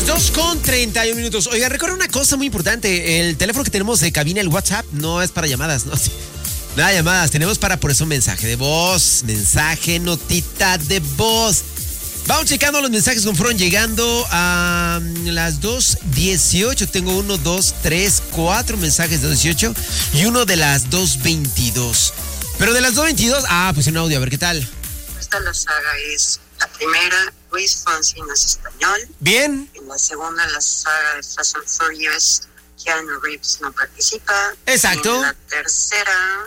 las 2:31. Oiga, recuerda una cosa muy importante. El teléfono que tenemos de cabina, el WhatsApp, no es para llamadas, ¿no? Nada de llamadas. Tenemos para, por eso, mensaje de voz. Mensaje, notita de voz. Vamos checando los mensajes que fueron llegando a las 2:18. Tengo 1, 2, 3, 4 mensajes de 2:18 y uno de las 2:22. Pero de las 2:22, pues un audio, a ver qué tal. Esta la saga es la primera, Luis Fonsi no es español. Bien. En la segunda, la saga de Fast and Furious, Keanu Reeves no participa. Exacto. En la tercera,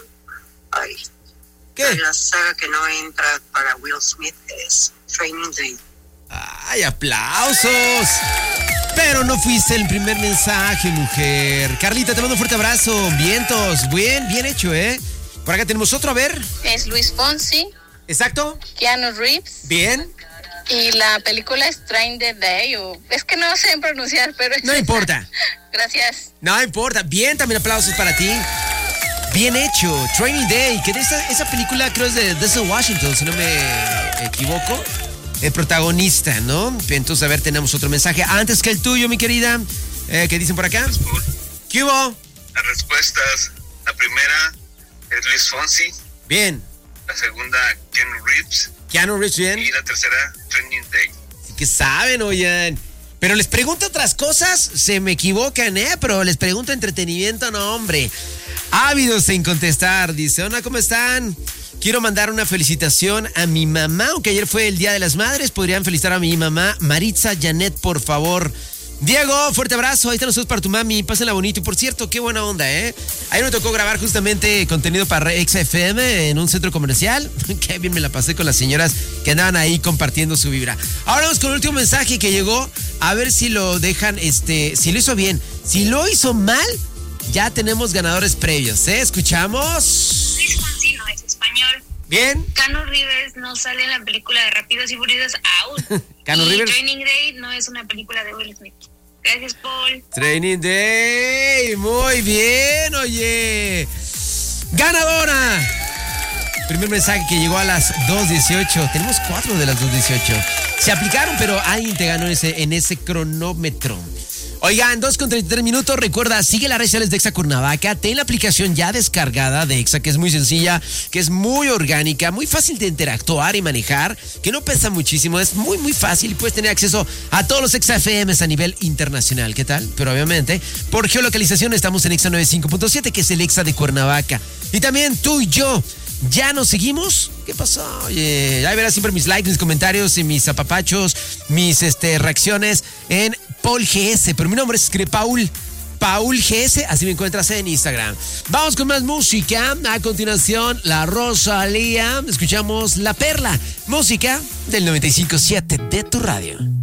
¿qué? La saga que no entra para Will Smith es Training Day. ¡Ay, aplausos! Pero no fuiste el primer mensaje, mujer. Carlita, te mando un fuerte abrazo. Vientos, bien hecho, ¿eh? Por acá tenemos otro, a ver. Es Luis Fonsi. Exacto. Keanu Reeves. Bien. Y la película es Training Day, es que no sé pronunciar, pero... No importa. Gracias. No importa. Bien, también aplausos para ti. Bien hecho. Training Day, que de esa película creo es de Denzel Washington, si no me equivoco. El protagonista, ¿no? Entonces, a ver, tenemos otro mensaje. Antes que el tuyo, mi querida. ¿Qué dicen por acá? ¿Qué hubo? Las respuestas. La primera es Luis Fonsi. Bien. La segunda, Keanu Reeves, bien. Y la tercera, Training Day. Sí que saben, oigan. Pero les pregunto otras cosas, se me equivocan, pero les pregunto entretenimiento, no, hombre. Ávidos en contestar. Dice, hola, ¿cómo están? Quiero mandar una felicitación a mi mamá, aunque ayer fue el Día de las Madres. Podrían felicitar a mi mamá, Maritza Janet, por favor. Diego, fuerte abrazo. Ahí están los saludos para tu mami. Pásenla bonito. Y por cierto, qué buena onda, ¿eh? Ahí me tocó grabar justamente contenido para XFM en un centro comercial. Qué bien me la pasé con las señoras que andaban ahí compartiendo su vibra. Ahora vamos con el último mensaje que llegó. A ver si lo dejan, si lo hizo bien. Si lo hizo mal, ya tenemos ganadores previos, ¿eh? Escuchamos. Luis Fonsi no es español. Bien. Keanu Reeves no sale en la película de Rápidos y Furiosos aún. Keanu y Reeves. Training Day no es una película de Will Smith. Gracias, Paul. Training Day. Muy bien, oye. ¡Ganadora! Primer mensaje que llegó a las 2:18. Tenemos 4 de las 2:18. Se aplicaron, pero alguien te ganó en ese cronómetro. Oigan, 2:33. Recuerda, sigue las redes sociales de Exa Cuernavaca. Ten la aplicación ya descargada de Exa, que es muy sencilla, que es muy orgánica, muy fácil de interactuar y manejar, que no pesa muchísimo, es muy, muy fácil y puedes tener acceso a todos los Exa FMs a nivel internacional. ¿Qué tal? Pero obviamente, por geolocalización estamos en Exa 95.7, que es el Exa de Cuernavaca. Y también tú y yo. ¿Ya nos seguimos? ¿Qué pasó? Oye, ahí verás siempre mis likes, mis comentarios y mis apapachos, mis reacciones en Paul GS. Pero mi nombre es Paul GS, así me encuentras en Instagram. Vamos con más música. A continuación, la Rosalía. Escuchamos La Perla, música del 95.7 de tu radio.